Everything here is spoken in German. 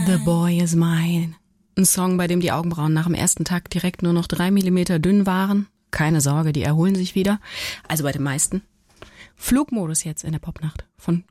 The Boy Is Mine. Ein Song, bei dem die Augenbrauen nach dem ersten Takt direkt nur noch 3 Millimeter dünn waren. Keine Sorge, die erholen sich wieder. Also bei den meisten. Flugmodus jetzt in der Popnacht von